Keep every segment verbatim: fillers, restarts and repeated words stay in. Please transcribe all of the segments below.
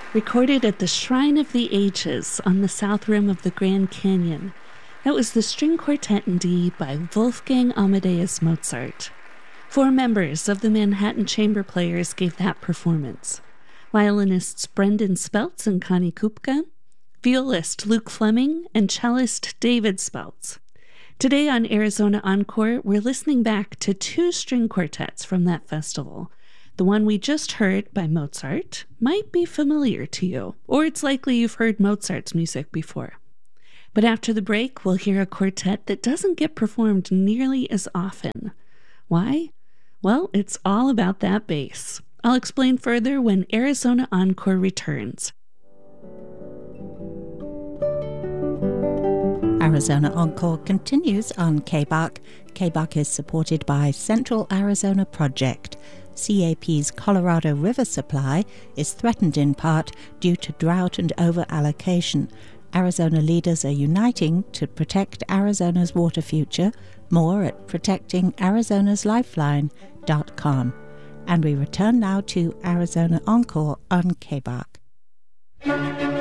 recorded at the Shrine of the Ages on the south rim of the Grand Canyon. That was the String Quartet in D by Wolfgang Amadeus Mozart. Four members of the Manhattan Chamber Players gave that performance. Violinists Brendan Speltz and Connie Kupka, violist Luke Fleming, and cellist David Speltz. Today on Arizona Encore, we're listening back to two string quartets from that festival. The one we just heard by Mozart might be familiar to you, or it's likely you've heard Mozart's music before. But after the break, we'll hear a quartet that doesn't get performed nearly as often. Why? Well, it's all about that bass. I'll explain further when Arizona Encore returns. Arizona Encore continues on K B A C. K B A C is supported by Central Arizona Project. C A P's Colorado River supply is threatened in part due to drought and over-allocation. Arizona leaders are uniting to protect Arizona's water future. More at protecting arizonas lifeline dot com. And we return now to Arizona Encore on K B A C.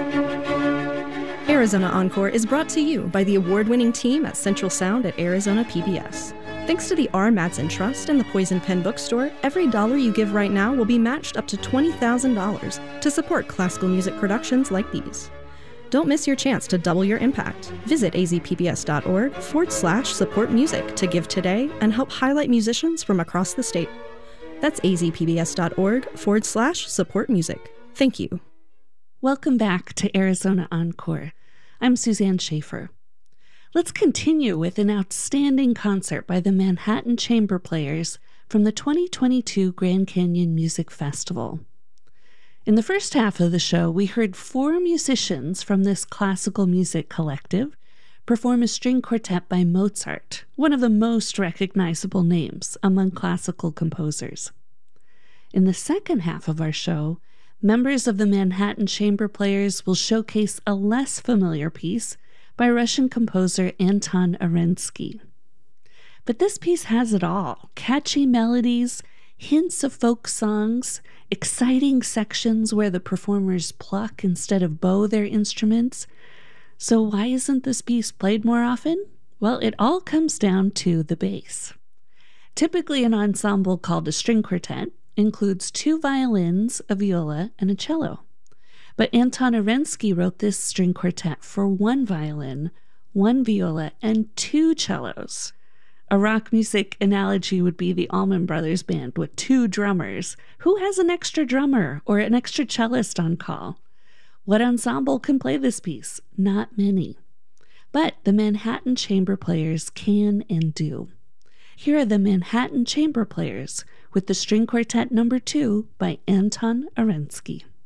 Arizona Encore is brought to you by the award-winning team at Central Sound at Arizona P B S. Thanks to the R. Mattson Trust and the Poison Pen Bookstore, every dollar you give right now will be matched up to twenty thousand dollars to support classical music productions like these. Don't miss your chance to double your impact. Visit azpbs.org forward slash support music to give today and help highlight musicians from across the state. That's azpbs.org forward slash support music. Thank you. Welcome back to Arizona Encore. I'm Suzanne Schaefer. Let's continue with an outstanding concert by the Manhattan Chamber Players from the twenty twenty-two Grand Canyon Music Festival. In the first half of the show, we heard four musicians from this classical music collective perform a string quartet by Mozart, one of the most recognizable names among classical composers. In the second half of our show, members of the Manhattan Chamber Players will showcase a less familiar piece by Russian composer Anton Arensky. But this piece has it all: catchy melodies, hints of folk songs, exciting sections where the performers pluck instead of bow their instruments. So why isn't this piece played more often? Well, it all comes down to the bass. Typically, an ensemble called a string quartet includes two violins, a viola, and a cello. But Anton Arensky wrote this string quartet for one violin, one viola, and two cellos. A rock music analogy would be the Allman Brothers Band with two drummers. Who has an extra drummer or an extra cellist on call? What ensemble can play this piece? Not many. But the Manhattan Chamber Players can and do. Here are the Manhattan Chamber Players with the String Quartet number two by Anton Arensky.